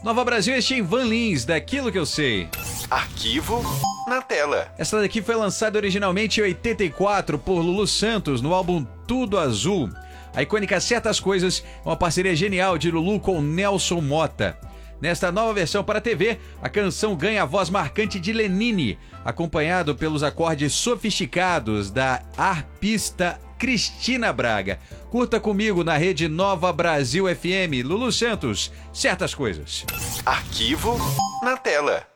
Nova Brasil, este em Van Lins, Daquilo que eu sei. Arquivo na tela. Essa daqui foi lançada originalmente em 84 por Lulu Santos no álbum Tudo Azul. A icônica Certas Coisas é uma parceria genial de Lulu com Nelson Motta. Nesta nova versão para a TV, a canção ganha a voz marcante de Lenine, acompanhado pelos acordes sofisticados da arpista Cristina Braga. Curta comigo na rede Nova Brasil FM. Lulu Santos, Certas Coisas. Arquivo na tela.